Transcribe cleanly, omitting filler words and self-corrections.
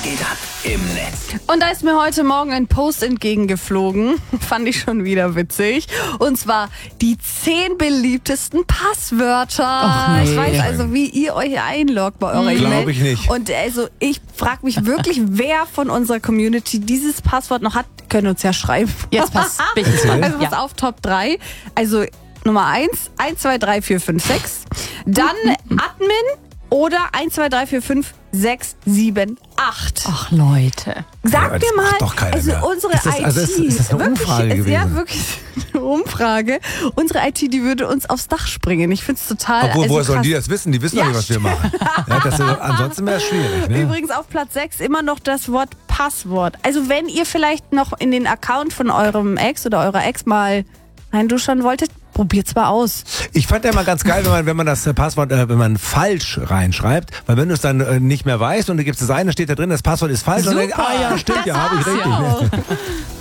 geht ab im Netz? Und da ist mir heute Morgen ein Post entgegengeflogen. Fand ich schon wieder witzig. Und zwar die 10 beliebtesten Passwörter. Ach nee. Ich weiß also, wie ihr euch einloggt bei eurer E-Mail. Glaube ich nicht. Und also ich frage mich wirklich, wer von unserer Community dieses Passwort noch hat. Können uns ja schreiben. Jetzt bin ich gespannt. Also pass auf, Top 3. Also Nummer 1, 1, 2, 3, 4, 5, 6. Dann Admin oder 1, 2, 3, 4, 5, 6, 7, 8. Ach Leute. Sag das mir mal, macht doch keiner also mehr. unsere Ist das- IT, also ist das eine Umfrage wirklich, ja gewesen? wirklich eine Umfrage. Unsere IT, die würde uns aufs Dach springen. Ich finde es total Obwohl, woher sollen krass. die das wissen? Die wissen Ja, doch nicht, was wir machen. Ja, ansonsten wäre es schwierig. Ne? Übrigens auf Platz 6 immer noch das Wort Passwort. Also wenn ihr vielleicht noch in den Account von eurem Ex oder eurer Ex mal reinduschern wolltet, probiert's mal aus. Ich fand ja immer ganz geil, wenn man das Passwort, wenn man falsch reinschreibt, weil wenn du es dann nicht mehr weißt und du gibst es ein, dann steht da drin, das Passwort ist falsch und dann denkst, ja, stimmt, ja, habe ich richtig. Ja. Ne?